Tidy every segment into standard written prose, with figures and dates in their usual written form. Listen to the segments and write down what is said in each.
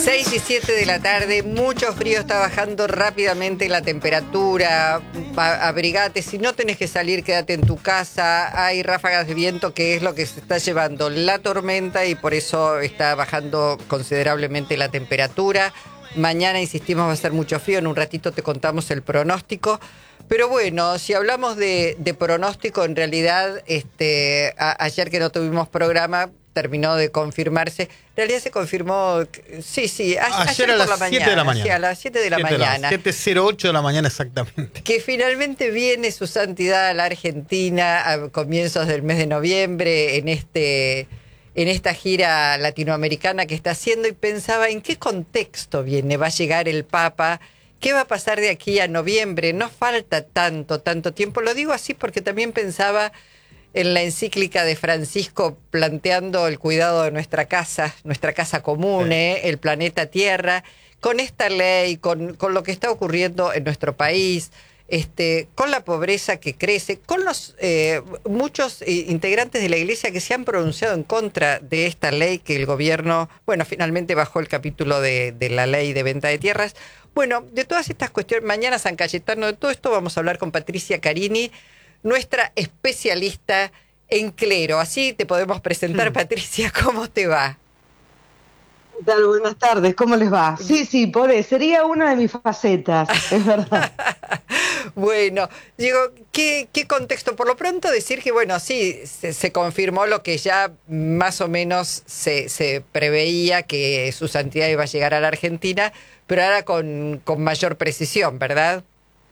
6:07 de la tarde, mucho frío, está bajando rápidamente la temperatura, abrigate, si no tenés que salir quédate en tu casa, hay ráfagas de viento que es lo que se está llevando la tormenta y por eso está bajando considerablemente la temperatura. Mañana, insistimos, va a ser mucho frío, en un ratito te contamos el pronóstico. Pero bueno, si hablamos de pronóstico, en realidad ayer que no tuvimos programa, terminó de confirmarse. En realidad se confirmó, sí, ayer a por las la 7 de la mañana. Sí, a las 7 de la mañana. 7:08 de la mañana exactamente. Que finalmente viene su santidad a la Argentina a comienzos del mes de noviembre en esta gira latinoamericana que está haciendo, y pensaba en qué contexto va a llegar el Papa. ¿Qué va a pasar de aquí a noviembre? No falta tanto tiempo. Lo digo así porque también pensaba en la encíclica de Francisco planteando el cuidado de nuestra casa común, sí. El planeta Tierra, con esta ley, con lo que está ocurriendo en nuestro país, con la pobreza que crece, con los muchos integrantes de la Iglesia que se han pronunciado en contra de esta ley que el gobierno, finalmente bajó el capítulo de la ley de venta de tierras. Bueno, de todas estas cuestiones, mañana San Cayetano, de todo esto vamos a hablar con Patricia Carini, nuestra especialista en clero. Así te podemos presentar, Patricia, ¿cómo te va? ¿Qué tal? Buenas tardes, ¿cómo les va? Sí, sería una de mis facetas, es verdad. Bueno, digo, ¿qué contexto? Por lo pronto decir que, sí, se confirmó lo que ya más o menos se preveía, que su santidad iba a llegar a la Argentina, pero ahora con mayor precisión, ¿verdad?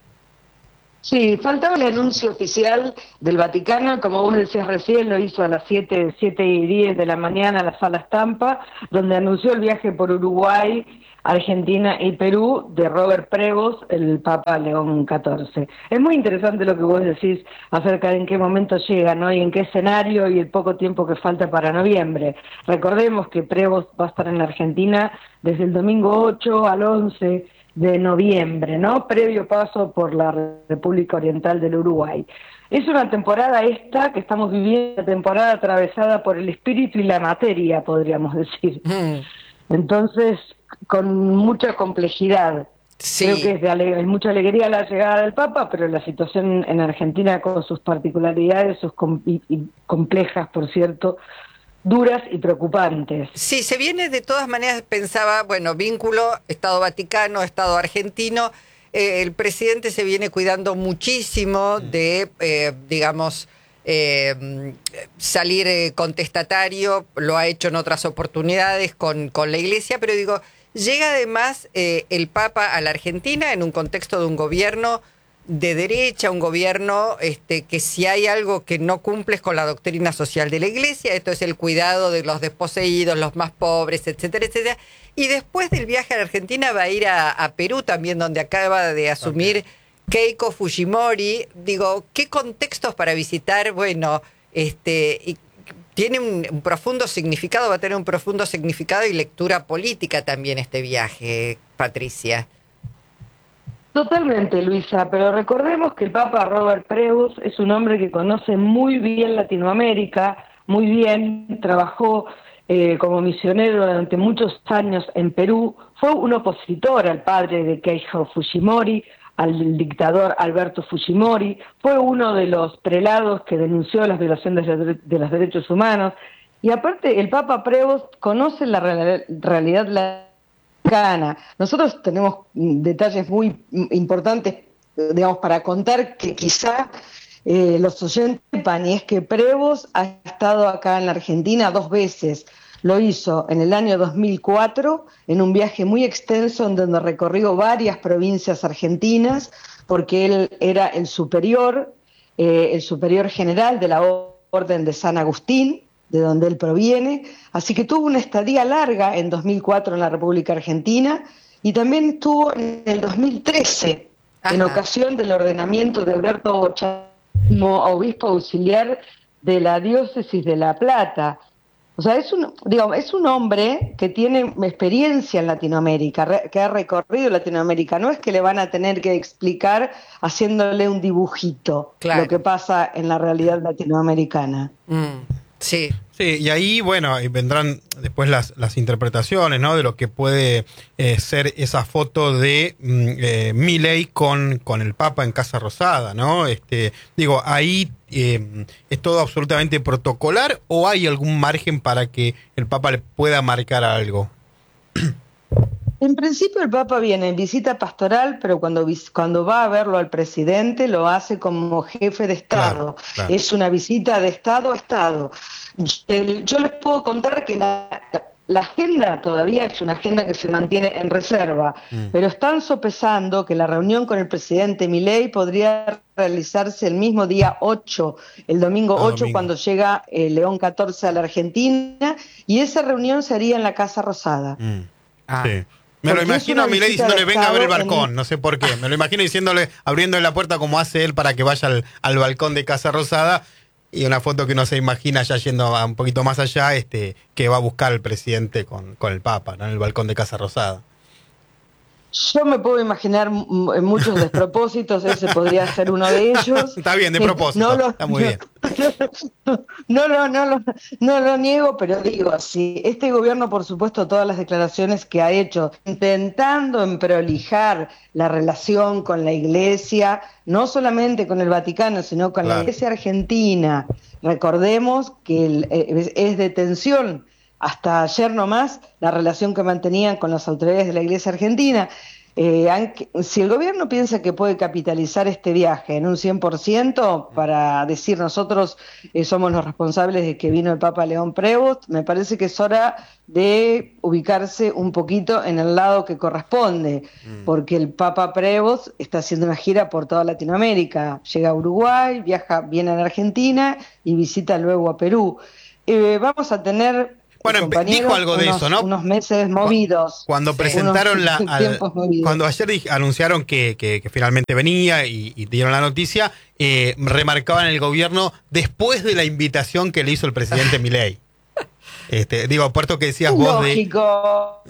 Sí, faltaba el anuncio oficial del Vaticano, como vos decías recién, lo hizo a las 7:10 de la mañana a la Sala Estampa, donde anunció el viaje por Uruguay, Argentina y Perú de Robert Prevost, el Papa León XIV. Es muy interesante lo que vos decís acerca de en qué momento llega, ¿no? Y en qué escenario y el poco tiempo que falta para noviembre. Recordemos que Prevost va a estar en la Argentina desde el domingo 8 al 11 de noviembre, ¿no? Previo paso por la República Oriental del Uruguay. Es una temporada que estamos viviendo, una temporada atravesada por el espíritu y la materia, podríamos decir. Entonces, con mucha complejidad. Sí. Creo que es mucha alegría la llegada del Papa, pero la situación en Argentina con sus particularidades, y complejas, por cierto, duras y preocupantes. Sí, se viene de todas maneras, pensaba, vínculo Estado Vaticano, Estado argentino. El presidente se viene cuidando muchísimo de, salir contestatario, lo ha hecho en otras oportunidades con la Iglesia, pero llega además el Papa a la Argentina en un contexto de un gobierno de derecha, un gobierno que si hay algo que no cumple es con la doctrina social de la Iglesia, esto es el cuidado de los desposeídos, los más pobres, etcétera, etcétera. Y después del viaje a la Argentina va a ir a Perú también, donde acaba de asumir Keiko Fujimori. ¿Qué contextos para visitar? Y tiene un profundo significado, va a tener un profundo significado y lectura política también este viaje, Patricia. Totalmente, Luisa, pero recordemos que el Papa Robert Prevost es un hombre que conoce muy bien Latinoamérica, muy bien, trabajó como misionero durante muchos años en Perú, fue un opositor al padre de Keiko Fujimori, al dictador Alberto Fujimori, fue uno de los prelados que denunció las violaciones de los derechos humanos, y aparte el Papa Prevost conoce la realidad Nosotros tenemos detalles muy importantes, para contar que quizá los oyentes sepan, y es que Prevost ha estado acá en la Argentina 2 veces. Lo hizo en el año 2004, en un viaje muy extenso en donde recorrió varias provincias argentinas, porque él era el superior general de la Orden de San Agustín, de donde él proviene, así que tuvo una estadía larga en 2004 en la República Argentina, y también estuvo en el 2013, en ocasión del ordenamiento de Alberto Chávez como obispo auxiliar de la diócesis de La Plata. O sea, es un hombre que tiene experiencia en Latinoamérica, que ha recorrido Latinoamérica. No es que le van a tener que explicar haciéndole un dibujito lo que pasa en la realidad latinoamericana. Sí. Sí, y ahí, bueno, vendrán después las interpretaciones, ¿no? De lo que puede ser esa foto de Milei con el Papa en Casa Rosada, ¿no? Digo, ahí ¿es todo absolutamente protocolar o hay algún margen para que el Papa le pueda marcar algo? En principio el Papa viene en visita pastoral, pero cuando va a verlo al presidente lo hace como jefe de Estado. Claro. Es una visita de Estado a Estado. Yo les puedo contar que la agenda todavía es una agenda que se mantiene en reserva, pero están sopesando que la reunión con el presidente Milei podría realizarse el mismo día 8, el domingo 8, domingo. cuando llega León XIV a la Argentina, y esa reunión se haría en la Casa Rosada. Sí. Me lo imagino a Milei diciéndole venga a ver el balcón, no sé por qué. Me lo imagino diciéndole, abriéndole la puerta como hace él para que vaya al balcón de Casa Rosada, y una foto que uno se imagina ya yendo un poquito más allá, que va a buscar el presidente con el Papa, ¿no? En el balcón de Casa Rosada. Yo me puedo imaginar muchos despropósitos, ese podría ser uno de ellos. Está bien, de propósito, está muy bien. No lo niego, pero digo, sí, este gobierno, por supuesto, todas las declaraciones que ha hecho, intentando emprolijar la relación con la Iglesia, no solamente con el Vaticano, sino con la Iglesia argentina. Recordemos que es de tensión. Hasta ayer nomás, la relación que mantenían con las autoridades de la Iglesia argentina. Si el gobierno piensa que puede capitalizar este viaje en un 100% para decir nosotros somos los responsables de que vino el Papa León Prevost, me parece que es hora de ubicarse un poquito en el lado que corresponde, porque el Papa Prevost está haciendo una gira por toda Latinoamérica, llega a Uruguay, viene a la Argentina y visita luego a Perú. Vamos a tener... Bueno, dijo algo de eso, ¿no? Unos meses movidos. Cuando presentaron cuando ayer anunciaron que finalmente venía y dieron la noticia, remarcaban el gobierno después de la invitación que le hizo el presidente Milei. Digo, puerto que decías vos lógico.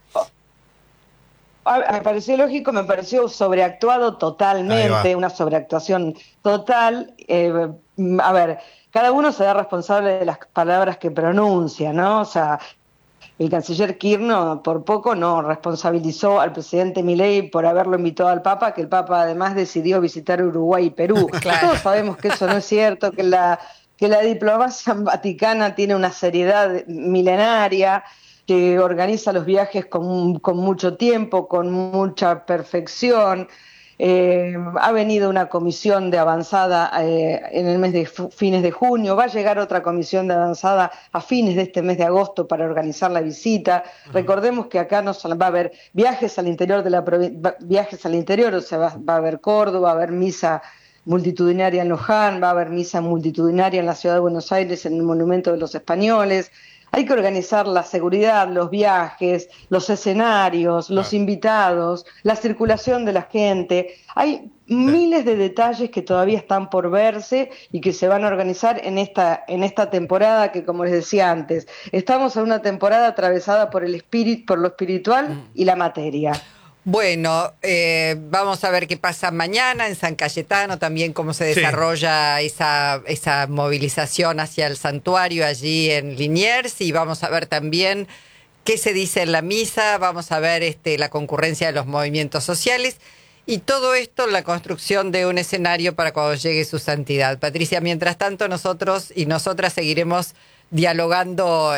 Me pareció lógico, me pareció sobreactuado totalmente, una sobreactuación total. A ver, cada uno se da responsable de las palabras que pronuncia, ¿no? O sea, el canciller Kirchner por poco no responsabilizó al presidente Milei por haberlo invitado al Papa, que el Papa además decidió visitar Uruguay y Perú. Claro. Todos sabemos que eso no es cierto, que la diplomacia vaticana tiene una seriedad milenaria, que organiza los viajes con mucho tiempo, con mucha perfección. Ha venido una comisión de avanzada en el mes de fines de junio, va a llegar otra comisión de avanzada a fines de este mes de agosto para organizar la visita. Recordemos que acá va a haber viajes al interior de la viajes al interior, o sea, va a haber Córdoba, va a haber misa multitudinaria en Luján, va a haber misa multitudinaria en la ciudad de Buenos Aires en el Monumento de los Españoles. Hay que organizar la seguridad, los viajes, los escenarios, los invitados, la circulación de la gente. Hay miles de detalles que todavía están por verse y que se van a organizar en esta temporada que, como les decía antes, estamos en una temporada atravesada por por lo espiritual y la materia. Bueno, vamos a ver qué pasa mañana en San Cayetano, también cómo se desarrolla esa movilización hacia el santuario allí en Liniers, y vamos a ver también qué se dice en la misa, vamos a ver la concurrencia de los movimientos sociales y todo esto en la construcción de un escenario para cuando llegue su santidad. Patricia, mientras tanto nosotros y nosotras seguiremos dialogando,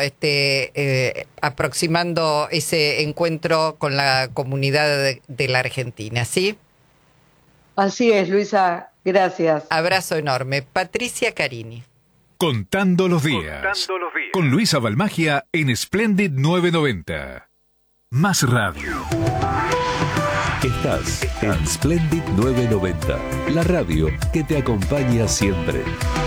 aproximando ese encuentro con la comunidad de la Argentina, ¿sí? Así es, Luisa, gracias. Abrazo enorme. Patricia Carini. Contando los días. Con Luisa Balmagia en Splendid 990. Más radio. Estás en Splendid 990, la radio que te acompaña siempre.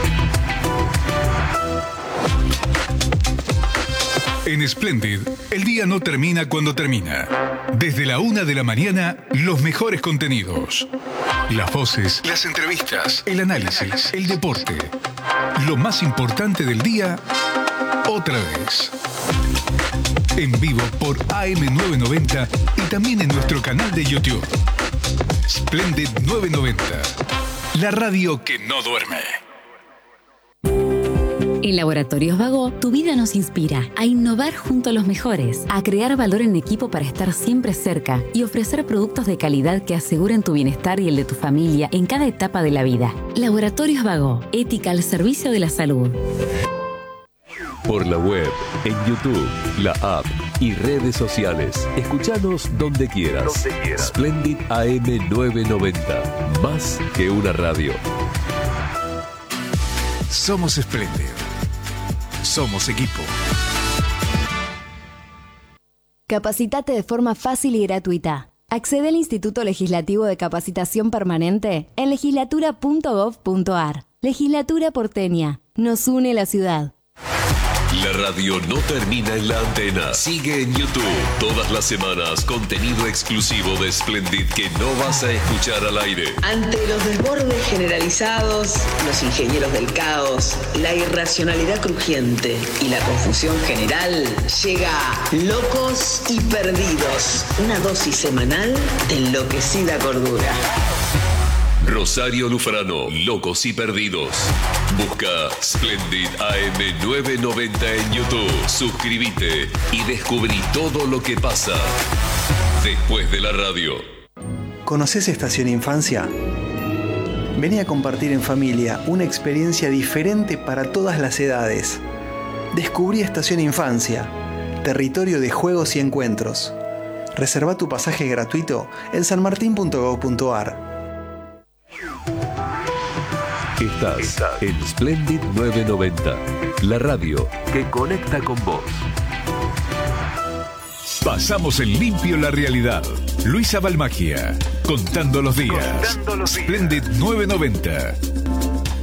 En Splendid, el día no termina cuando termina. Desde la 1 de la mañana, los mejores contenidos. Las voces, las entrevistas, el análisis, el deporte. Lo más importante del día, otra vez. En vivo por AM990 y también en nuestro canal de YouTube. Splendid 990, la radio que no duerme. En Laboratorios Vago, tu vida nos inspira a innovar junto a los mejores, a crear valor en equipo para estar siempre cerca y ofrecer productos de calidad que aseguren tu bienestar y el de tu familia en cada etapa de la vida. Laboratorios Vago, ética al servicio de la salud. Por la web, en YouTube, la app y redes sociales. Escuchanos donde quieras. Splendid AM 990. Más que una radio. Somos Splendid. Somos equipo. Capacitate de forma fácil y gratuita. Accede al Instituto Legislativo de Capacitación Permanente en legislatura.gov.ar. Legislatura porteña. Nos une la ciudad. La radio no termina en la antena. Sigue en YouTube. Todas las semanas, contenido exclusivo de Splendid que no vas a escuchar al aire. Ante los desbordes generalizados, los ingenieros del caos, la irracionalidad crujiente y la confusión general, llega Locos y Perdidos. Una dosis semanal de enloquecida cordura. Rosario Lufrano, Locos y Perdidos. Busca Splendid AM 990 en YouTube. Suscríbete y descubrí todo lo que pasa después de la radio. ¿Conoces Estación Infancia? Vení a compartir en familia una experiencia diferente para todas las edades. Descubrí Estación Infancia, territorio de juegos y encuentros. Reserva tu pasaje gratuito en sanmartin.gov.ar. Estás en Splendid 990, la radio que conecta con vos. Pasamos en limpio la realidad. Luisa Balmagia, contando los días. Splendid 990.